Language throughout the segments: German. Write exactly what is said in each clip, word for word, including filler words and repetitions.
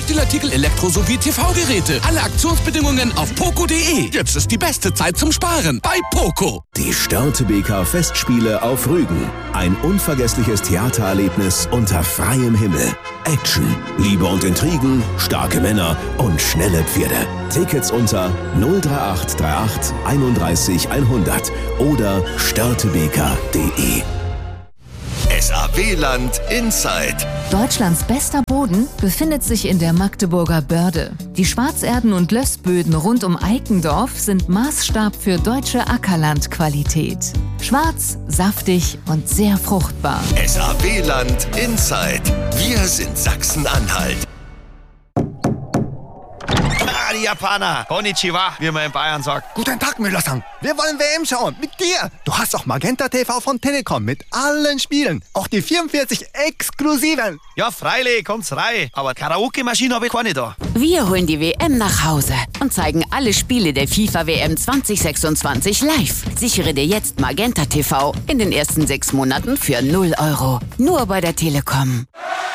Textilartikel, Elektro- sowie T V-Geräte. Alle Aktionsbedingungen auf poco punkt de. Jetzt ist die beste Zeit zum Sparen bei Poco. Die Störtebeker Festspiele auf Rügen. Ein unvergessliches Theatererlebnis unter freiem Himmel. Action, Liebe und Intrigen, starke Männer und schnelle Pferde. Tickets unter null drei acht drei acht einunddreißig hundert oder störtebeker punkt de. S A W-Land Inside. Deutschlands bester Boden befindet sich in der Magdeburger Börde. Die Schwarzerden- und Lössböden rund um Eikendorf sind Maßstab für deutsche Ackerlandqualität. Schwarz, saftig und sehr fruchtbar. S A W-Land Inside. Wir sind Sachsen-Anhalt. Ah, die Japaner. Konnichiwa, wie man in Bayern sagt. Guten Tag, Müller-san. Wir wollen W M schauen. Mit dir. Du hast doch Magenta T V von Telekom mit allen Spielen. Auch die vierundvierzig exklusiven. Ja, freilich, kommt's rein. Aber Karaoke-Maschine habe ich keine da. Wir holen die W M nach Hause und zeigen alle Spiele der FIFA W M zwanzig sechsundzwanzig live. Sichere dir jetzt Magenta T V in den ersten sechs Monaten für null Euro. Nur bei der Telekom.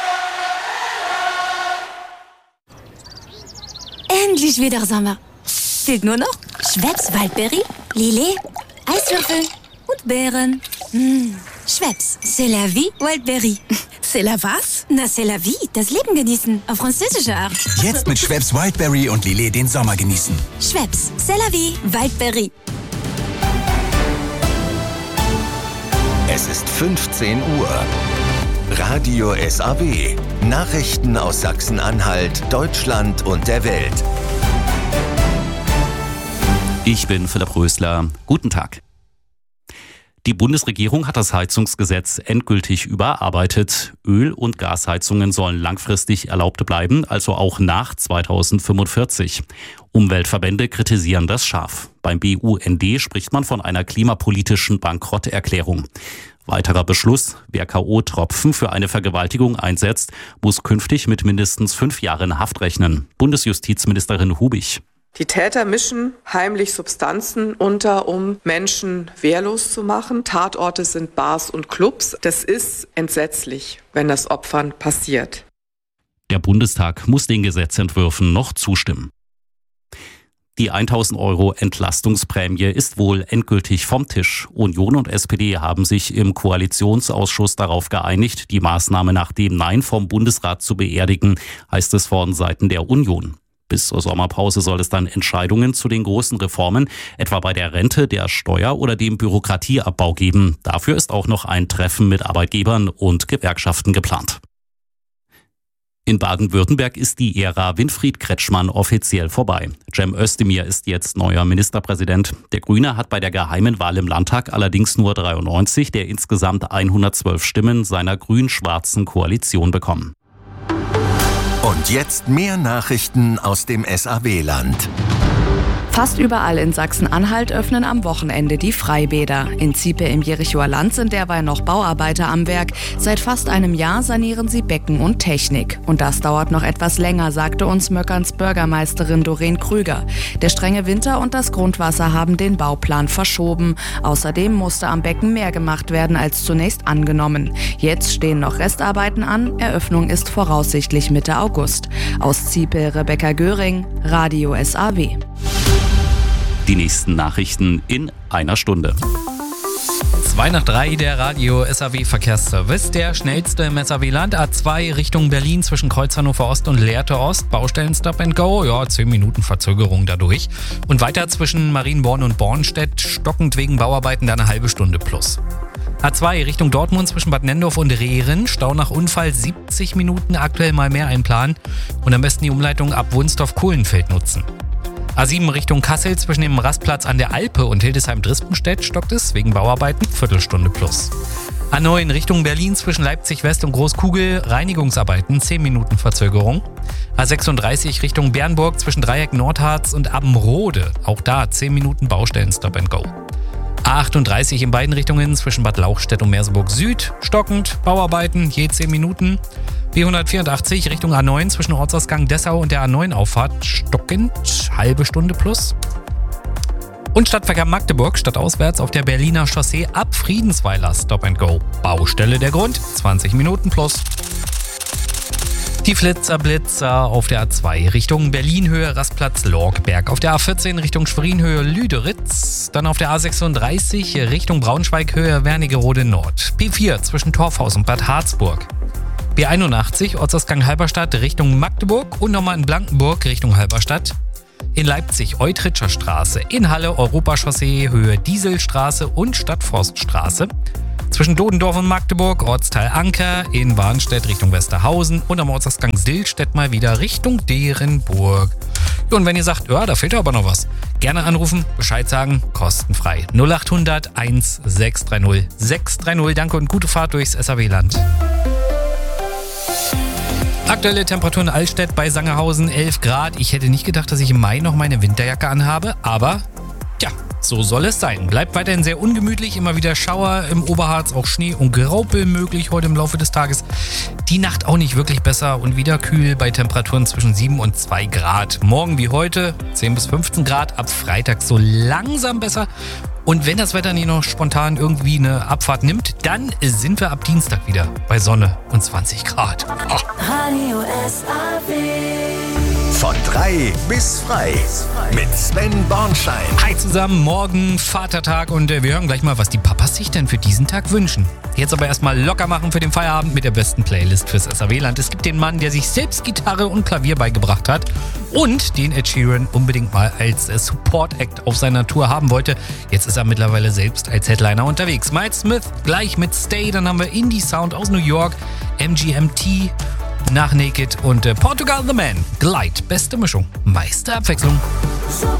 Endlich wieder Sommer. Fehlt nur noch Schweppes Waldbeere, Lillet, Eiswürfel und Beeren. Mmh. Schweppes, c'est la vie, Waldbeere. C'est la was? Na, c'est la vie, das Leben genießen, auf französische Art. Jetzt mit Schweppes Wildberry und Lillet den Sommer genießen. Schweppes, c'est la vie, Waldbeere. Es ist fünfzehn Uhr. Radio S A W. Nachrichten aus Sachsen-Anhalt, Deutschland und der Welt. Ich bin Philipp Rösler. Guten Tag. Die Bundesregierung hat das Heizungsgesetz endgültig überarbeitet. Öl- und Gasheizungen sollen langfristig erlaubt bleiben, also auch nach zweitausendfünfundvierzig. Umweltverbände kritisieren das scharf. Beim B U N D spricht man von einer klimapolitischen Bankrotterklärung. Weiterer Beschluss: Wer K O-Tropfen für eine Vergewaltigung einsetzt, muss künftig mit mindestens fünf Jahren Haft rechnen. Bundesjustizministerin Hubig. Die Täter mischen heimlich Substanzen unter, um Menschen wehrlos zu machen. Tatorte sind Bars und Clubs. Das ist entsetzlich, wenn das Opfern passiert. Der Bundestag muss den Gesetzentwürfen noch zustimmen. Die tausend Euro Entlastungsprämie ist wohl endgültig vom Tisch. Union und S P D haben sich im Koalitionsausschuss darauf geeinigt, die Maßnahme nach dem Nein vom Bundesrat zu beerdigen, heißt es von Seiten der Union. Bis zur Sommerpause soll es dann Entscheidungen zu den großen Reformen, etwa bei der Rente, der Steuer oder dem Bürokratieabbau geben. Dafür ist auch noch ein Treffen mit Arbeitgebern und Gewerkschaften geplant. In Baden-Württemberg ist die Ära Winfried Kretschmann offiziell vorbei. Cem Özdemir ist jetzt neuer Ministerpräsident. Der Grüne hat bei der geheimen Wahl im Landtag allerdings nur dreiundneunzig der insgesamt hundertzwölf Stimmen seiner grün-schwarzen Koalition bekommen. Und jetzt mehr Nachrichten aus dem S A W-Land. Fast überall in Sachsen-Anhalt öffnen am Wochenende die Freibäder. In Ziepe im Jerichower Land sind derweil noch Bauarbeiter am Werk. Seit fast einem Jahr sanieren sie Becken und Technik. Und das dauert noch etwas länger, sagte uns Möckerns Bürgermeisterin Doreen Krüger. Der strenge Winter und das Grundwasser haben den Bauplan verschoben. Außerdem musste am Becken mehr gemacht werden als zunächst angenommen. Jetzt stehen noch Restarbeiten an. Eröffnung ist voraussichtlich Mitte August. Aus Ziepe Rebecca Göring, Radio S A W. Die nächsten Nachrichten in einer Stunde. zwei nach drei, der Radio S A W Verkehrsservice. Der schnellste im S A W-Land. A zwei Richtung Berlin zwischen Kreuz Hannover Ost und Lehrte Ost. Baustellen Stop and Go. Ja, zehn Minuten Verzögerung dadurch. Und weiter zwischen Marienborn und Bornstedt. Stockend wegen Bauarbeiten dann eine halbe Stunde plus. A zwei Richtung Dortmund zwischen Bad Nennendorf und Rehren. Stau nach Unfall siebzig Minuten. Aktuell mal mehr einplanen. Und am besten die Umleitung ab Wunstorf-Kohlenfeld nutzen. A sieben Richtung Kassel zwischen dem Rastplatz an der Alpe und Hildesheim-Drispenstedt stockt es wegen Bauarbeiten, Viertelstunde plus. A neun Richtung Berlin zwischen Leipzig West und Großkugel, Reinigungsarbeiten, zehn Minuten Verzögerung. A sechsunddreißig Richtung Bernburg zwischen Dreieck Nordharz und Abbenrode, auch da zehn Minuten Baustellen Stop and Go. A achtunddreißig in beiden Richtungen zwischen Bad Lauchstädt und Merseburg Süd, stockend, Bauarbeiten, je zehn Minuten. B hundertvierundachtzig Richtung A neun zwischen Ortsausgang Dessau und der A neun Auffahrt stockend, halbe Stunde plus. Und Stadtverkehr Magdeburg stadtauswärts auf der Berliner Chaussee ab Friedensweiler Stop and Go. Baustelle der Grund, zwanzig Minuten plus. Die Flitzer-Blitzer auf der A zwei Richtung Berlin-Höhe Rastplatz-Lorgberg. Auf der A vierzehn Richtung Schwerin-Höhe Lüderitz. Dann auf der A sechsunddreißig Richtung Braunschweig-Höhe Wernigerode-Nord. B vier zwischen Torfhaus und Bad Harzburg. B einundachtzig Ortsausgang Halberstadt Richtung Magdeburg und nochmal in Blankenburg Richtung Halberstadt. In Leipzig Eutritscher Straße. In Halle Europachaussee Höhe Dieselstraße und Stadtforststraße. Zwischen Dodendorf und Magdeburg, Ortsteil Anker, in Warnstedt Richtung Westerhausen und am Ortsausgang Sillstedt mal wieder Richtung Derenburg. Und wenn ihr sagt, ja, da fehlt aber noch was, gerne anrufen, Bescheid sagen, kostenfrei. null acht hundert eins sechs drei null sechs drei null. Danke und gute Fahrt durchs S A W-Land. Aktuelle Temperatur in Altstedt bei Sangerhausen elf Grad. Ich hätte nicht gedacht, dass ich im Mai noch meine Winterjacke anhabe, aber ja, so soll es sein. Bleibt weiterhin sehr ungemütlich, immer wieder Schauer im Oberharz, auch Schnee und Graupel möglich heute im Laufe des Tages. Die Nacht auch nicht wirklich besser und wieder kühl bei Temperaturen zwischen sieben und zwei Grad. Morgen wie heute zehn bis fünfzehn Grad, ab Freitag so langsam besser. Und wenn das Wetter nicht noch spontan irgendwie eine Abfahrt nimmt, dann sind wir ab Dienstag wieder bei Sonne und zwanzig Grad. Oh. Radio S A W. Von drei bis frei mit Sven Bornschein. Hi zusammen, morgen Vatertag und äh, wir hören gleich mal, was die Papas sich denn für diesen Tag wünschen. Jetzt aber erstmal locker machen für den Feierabend mit der besten Playlist fürs S A W-Land. Es gibt den Mann, der sich selbst Gitarre und Klavier beigebracht hat und den Ed Sheeran unbedingt mal als äh, Support-Act auf seiner Tour haben wollte. Jetzt ist er mittlerweile selbst als Headliner unterwegs. Miles Smith gleich mit Stay, dann haben wir Indie-Sound aus New York, M G M T nach Naked und äh, Portugal The Man. Glide, beste Mischung, meiste Abwechslung. Super